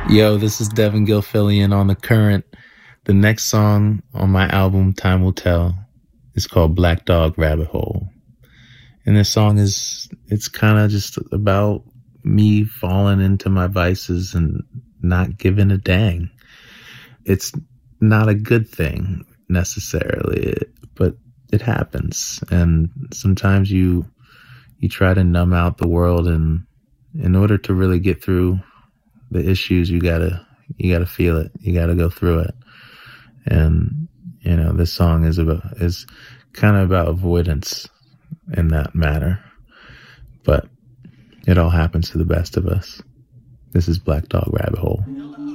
Yo, this is Devin Gilfillian on The Current. The next song on my album, Time Will Tell, is called Black Dog Rabbit Hole. And this song it's kind of just about me falling into my vices and not giving a dang. It's not a good thing necessarily, but it happens. And sometimes you try to numb out the world, and in order to really get through the issues, you gotta feel it. You gotta go through it. And this song is kind of about avoidance in that matter. But it all happens to the best of us. This is Black Dog Rabbit Hole.